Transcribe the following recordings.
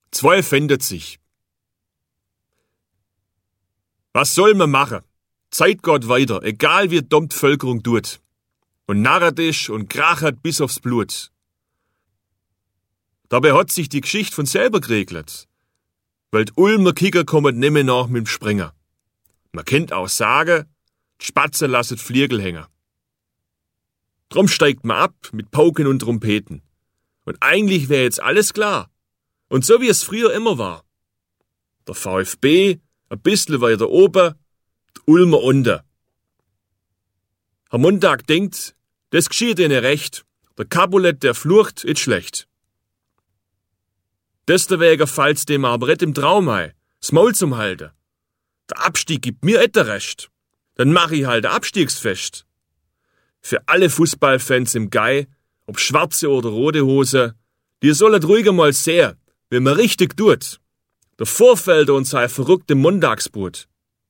Zwei fändet sich. Was soll man machen? Zeit geht weiter, egal wie dumm die Bevölkerung tut. Und narret ist und krachert bis aufs Blut. Dabei hat sich die Geschichte von selber geregelt. Weil die Ulmer Kicker kommen nimmer nach mit dem Springer. Man kennt auch sagen, die Spatze lasset Fliegel hängen. Drum steigt man ab mit Pauken und Trompeten. Und eigentlich wäre jetzt alles klar. Und so wie es früher immer war. Der VfB ein bisschen weiter oben, die Ulmer unten. Herr Montag denkt, das geschieht ihnen recht. Der Capulet, der flucht, ist schlecht. Deswegen fällt's dem aber nicht im Traum ein, das Maul zum halten. Der Abstieg gibt mir et recht. Dann mach ich halt ein Abstiegsfest. Für alle Fußballfans im Gei, ob schwarze oder rote Hose, die sollen ruhig mal sehen, wenn man richtig tut. Der Vorfelder und sein verrückte Montagsboot.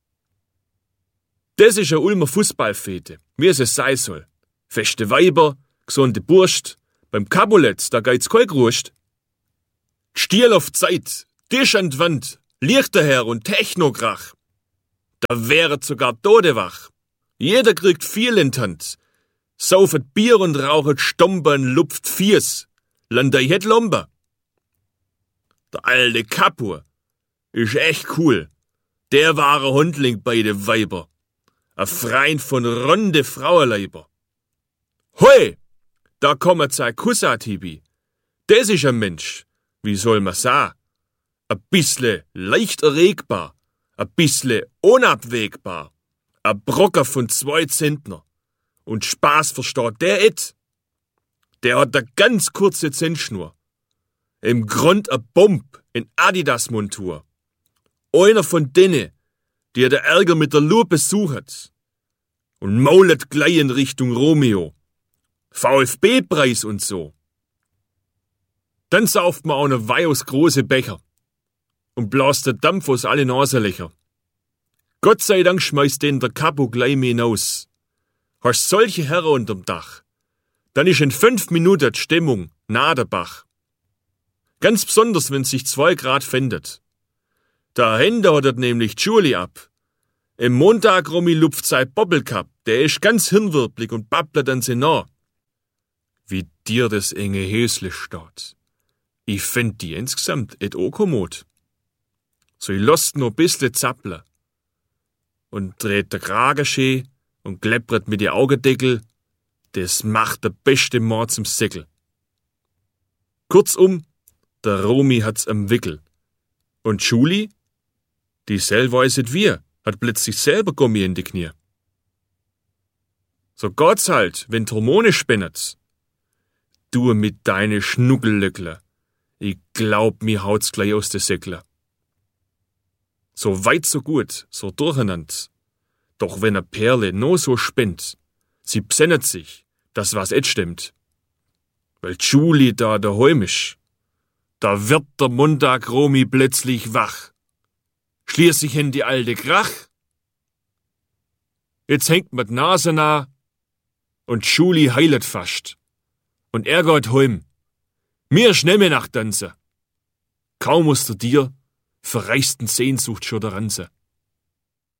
Das ist eine Ulmer Fußballfete, wie es sein soll. Feste Weiber, gesunde Burst, beim Capulet, da geht's kein Grust. Stiel auf Zeit, Tisch an die Wand, Lichter her und Technokrach. Da wäret sogar Tode wach. Jeder kriegt viel in die Hand. Saufet Bier und rauchet Stombern, lupft Fies. Landei het Lomber. Der alte Kapur ist echt cool. Der wahre Hundling bei de Weiber. A Freund von ronde Frauenleiber. Hoi, da kommt sein Kussatibi. Das ist ein Mensch, wie soll man sagen? A bissle leicht erregbar, a bissle unabwägbar, a Brocker von 2 Zentner. Und Spaß versteht der et. Der hat a ganz kurze Zentschnur. Im Grund a Bomb in Adidas-Montur. Einer von denen, die der Ärger mit der Lupe sucht. Und maulet gleich in Richtung Romeo. VfB-Preis und so. Dann sauft man auch ne Weih aus große Becher. Und blast der Dampf aus alle Nasenlöcher. Gott sei Dank schmeißt den der Capo gleich mit hinaus. Hast solche Herren unterm Dach, dann ist in 5 Minuten die Stimmung nahe der Bach. Ganz besonders, wenn sich 2 Grad fändet. Da Hände hat er nämlich Julie ab. Im Montag Romy lupft sein Bobbelcup, der ist ganz hirnwirblig und babbelt an sie nah. Wie dir das enge Häsle steht. Ich fänd die insgesamt et o kommod. So ich lasst nur bissle zappler. Und dreht der Kragen schön und kleppert mit die Augendeckel, das macht der beste Mord zum Säckel. Kurzum, der Romy hat's am Wickel. Und Julie, die sel weißet wir, hat plötzlich selber Gummi in die Knie. So geht's halt, wenn die Hormone spennet. Du mit deine Schnuckellöckler, ich glaub, mir haut's gleich aus der Säckler. So weit, so gut, so durcheinander. Doch wenn a Perle no so spennt, sie bsennet sich, dass was et stimmt. Weil Julie da daheim isch, da wird der Montag Romy plötzlich wach. Schließlich hin die alte Krach. Jetzt hängt mir die Nase nah und Julie heilet fast. Und er geht heim. Mir schnell nach Tanze. Kaum musst du dir verreißten Sehnsucht schon der Ranze.